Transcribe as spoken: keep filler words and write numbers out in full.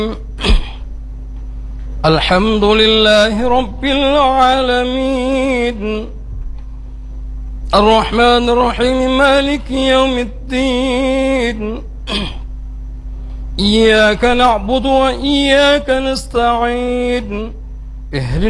الحمد لله رب العالمين الرحمن الرحيم مالك يوم الدين إياك نعبد وإياك نستعين اهدنا